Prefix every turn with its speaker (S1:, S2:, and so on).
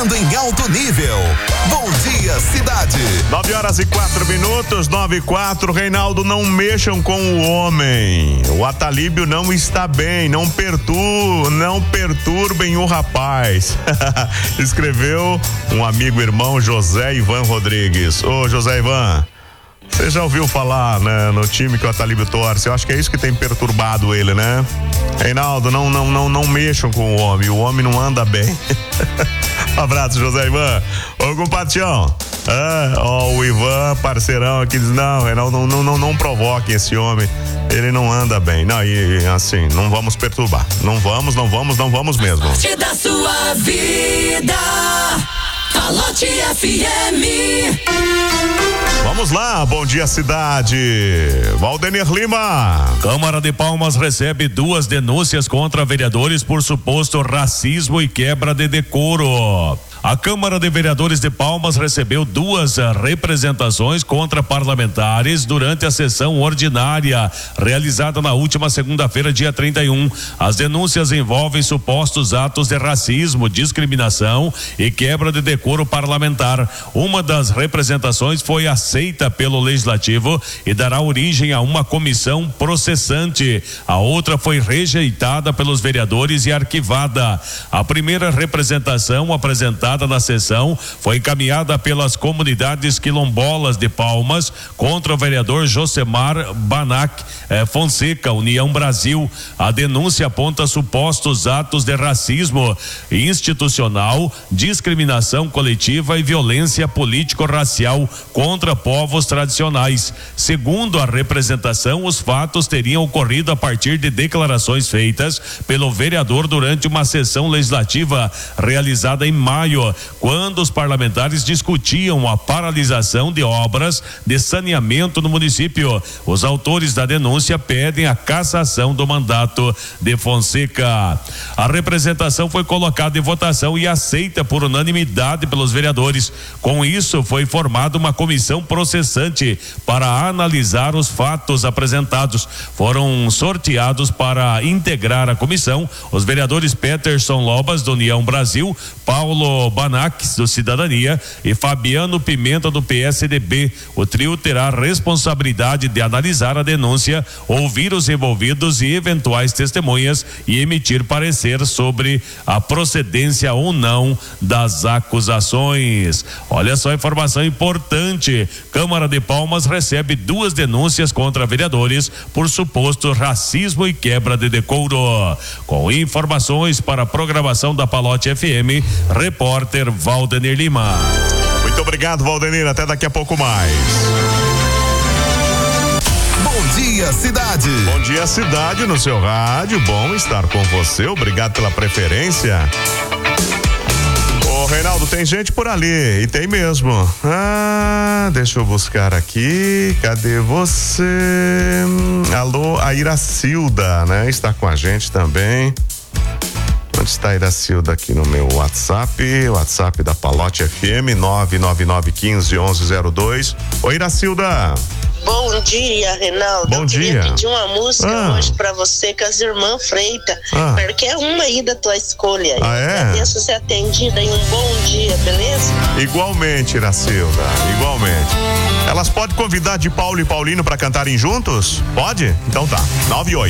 S1: informando em alto nível. Bom dia, cidade.
S2: 9h04, 9h04. Reinaldo, não mexam com o homem. O Atalíbio não está bem. Não perturbem o rapaz. Escreveu um amigo irmão, José Ivan Rodrigues. Ô, José Ivan, você já ouviu falar, né, no time que o Atalíbio torce? Eu acho que é isso que tem perturbado ele, né? Reinaldo, não mexam com o homem não anda bem. Um abraço, José Ivan. Ô, compadrão, o Ivan, parceirão aqui, diz, não, Reinaldo, não provoque esse homem, ele não anda bem. Não, e assim, não vamos perturbar. Não vamos mesmo.
S3: Parte da sua vida, Palote FM.
S2: Vamos lá, bom dia, cidade. Valdenir Lima.
S4: Câmara de Palmas recebe 2 denúncias contra vereadores por suposto racismo e quebra de decoro. A Câmara de Vereadores de Palmas recebeu 2 representações contra parlamentares durante a sessão ordinária realizada na última segunda-feira, dia 31. As denúncias envolvem supostos atos de racismo, discriminação e quebra de decoro parlamentar. Uma das representações foi aceita pelo Legislativo e dará origem a uma comissão processante. A outra foi rejeitada pelos vereadores e arquivada. A primeira representação apresentada na sessão foi encaminhada pelas comunidades quilombolas de Palmas contra o vereador Josemar Banac Fonseca, União Brasil. A denúncia aponta supostos atos de racismo institucional, discriminação coletiva e violência político-racial contra povos tradicionais. Segundo a representação, os fatos teriam ocorrido a partir de declarações feitas pelo vereador durante uma sessão legislativa realizada em maio, quando os parlamentares discutiam a paralisação de obras de saneamento no município. Os autores da denúncia pedem a cassação do mandato de Fonseca. A representação foi colocada em votação e aceita por unanimidade pelos vereadores. Com isso, foi formada uma comissão processante para analisar os fatos apresentados. Foram sorteados para integrar a comissão os vereadores Peterson Lobas, do União Brasil, Paulo Banac, do Cidadania, e Fabiano Pimenta, do PSDB. O trio terá responsabilidade de analisar a denúncia, ouvir os envolvidos e eventuais testemunhas e emitir parecer sobre a procedência ou não das acusações. Olha só, informação importante: Câmara de Palmas recebe 2 denúncias contra vereadores por suposto racismo e quebra de decoro. Com informações para a programação da Palote FM, repórter Valdenir Lima.
S2: Muito obrigado, Valdenir, até daqui a pouco mais.
S1: Bom dia, cidade.
S2: Bom dia, cidade, no seu rádio. Bom estar com você, obrigado pela preferência. Ô, Reinaldo, tem gente por ali, e tem mesmo. Deixa eu buscar aqui, cadê você? Alô, a Iracilda, né? Está com a gente também. Onde está a Iracilda? Aqui no meu WhatsApp da Palote FM, 999151102. Oi, Iracilda.
S5: Bom dia, Reinaldo.
S2: Bom dia.
S5: Eu queria pedir uma música hoje pra você com as irmãs Freita, qualquer uma aí da tua escolha. Agradeço ser atendida e um bom dia, beleza?
S2: Igualmente, Iracilda, igualmente. Elas podem convidar de Paulo e Paulino pra cantarem juntos? Pode? Então tá, 9 e 8.